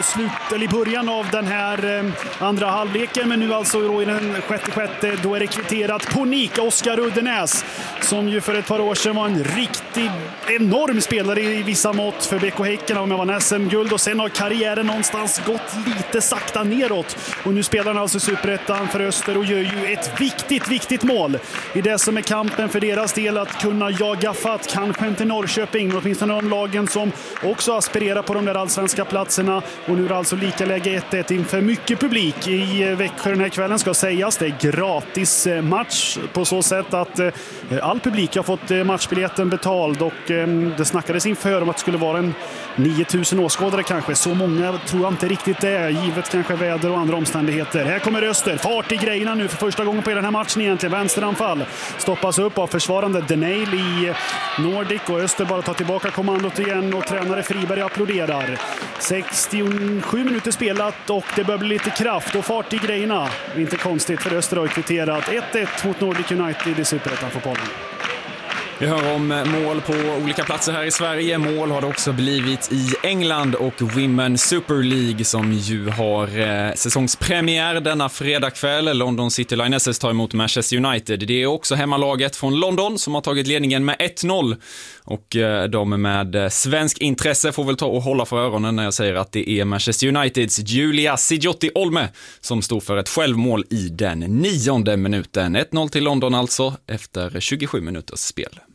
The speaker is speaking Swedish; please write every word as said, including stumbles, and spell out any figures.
slut, eller i början av den här eh, andra halvleken, men nu alltså då i den sjätte sjätte, då är det kvitterat på nick. Oskar Uddenäs, som ju för ett par år sedan var en riktig enorm spelare i vissa mått för B K Häcken, om jag var S M-guld, och sen har karriären någonstans gått lite sakta neråt, och nu spelar han alltså Superettan för Öster och gör ju ett viktigt, viktigt mål i det som är kampen för deras del, att kunna jaga fatt, kanske inte Norrköping, men åtminstone de lagen som också aspirerar på de där allsvenska platserna. Och nu är det alltså lika läge ett ett inför mycket publik i Växjö den här kvällen, ska sägas. Det är gratis match på så sätt att all publik har fått matchbiljetten betald, och det snackades inför om att det skulle vara en nio tusen åskådare kanske. Så många tror jag inte riktigt det är, givet kanske väder och andra omständigheter. Här kommer Öster, fart i grejerna nu för första gången på den här matchen egentligen. Vänsteranfall stoppas upp av försvarande Denail i Nordic, och Öster bara tar tillbaka kommandot igen, och tränare Friberg applåderar. sextiosju minuter spelat och det börjar bli lite kraft och fart i grejerna. Inte konstigt, för Öster har kvitterat ett ett mot Nordic United i Superettan-fotbollen. Vi hör om mål på olika platser här i Sverige. Mål har det också blivit i England och Women Super League, som ju har eh, säsongspremiär denna fredagkväll. London City Lionesses tar emot Manchester United. Det är också hemmalaget från London som har tagit ledningen med ett noll. Och eh, de med svensk intresse får väl ta och hålla för öronen när jag säger att det är Manchester Uniteds Julia Sidjotti Olme som står för ett självmål i den nionde minuten. ett noll till London alltså efter tjugosju minuters spel.